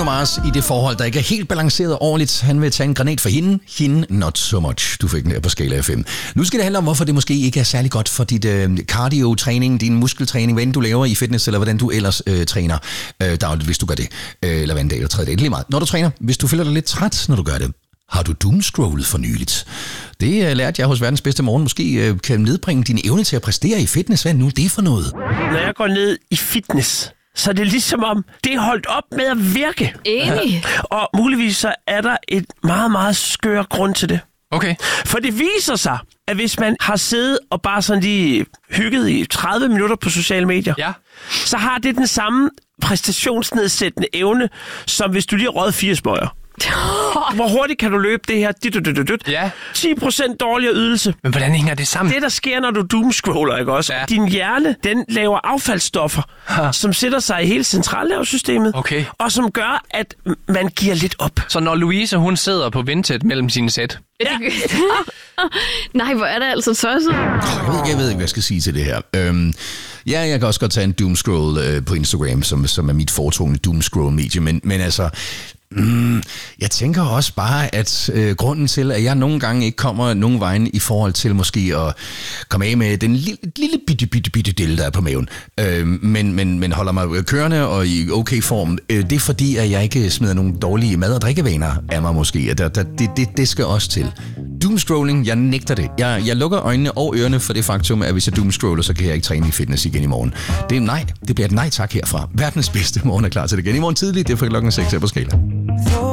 Bruno Mars i det forhold, der ikke er helt balanceret ordentligt. Han vil tage en granat for hende not so much. Du fik den her på skala af 5. Nu skal det handle om, hvorfor det måske ikke er særlig godt for dit cardio-træning, din muskeltræning, hvad end du laver i fitness, eller hvordan du ellers træner dagligt, hvis du gør det. Eller hver dag eller tredje dag, lige meget. Når du træner, hvis du føler dig lidt træt, når du gør det. Har du doomscrollet for nyligt? Det lærte jeg hos Verdens Bedste Morgen. Måske kan nedbringe din evne til at præstere i fitness. Hvad nu det er for noget? Når jeg går ned i fitness, så er det ligesom om, det er holdt op med at virke. Enig. Og muligvis så er der et meget, meget skør grund til det. Okay. For det viser sig, at hvis man har siddet og bare sådan lige hygget i 30 minutter på sociale medier, så har det den samme præstationsnedsættende evne, som hvis du lige har røget 4 smøger. Hvor hurtigt kan du løbe det her? 10% dårligere ydelse. Men hvordan hænger det sammen? Det, der sker, når du doomscroller, ikke også? Ja. Din hjerne, den laver affaldsstoffer, som sætter sig i hele centralnervesystemet, og som gør, at man giver lidt op. Så når Louise, hun sidder på ventet mellem sine sæt? Ja. Nej, hvor er det altså tosset. Jeg ved ikke, hvad jeg skal sige til det her. Jeg kan også godt tage en doomscroll på Instagram, som er mit foretrukne doomscroll-medie, men altså... jeg tænker også bare, at grunden til, at jeg nogle gange ikke kommer nogen vejen i forhold til måske at komme af med den lille bitte del, der er på maven, men holder mig kørende og i okay form, det er fordi, at jeg ikke smider nogle dårlige mad- og drikkevaner af mig måske. Det skal også til. Doomscrolling, jeg nægter det. Jeg lukker øjnene og ørerne for det faktum, at hvis jeg doomscroller, så kan jeg ikke træne i fitness igen i morgen. Det er nej. Det bliver et nej tak herfra. Verdens Bedste Morgen er klar til det igen i morgen tidligt. Det er fra klokken 6 her på Skala.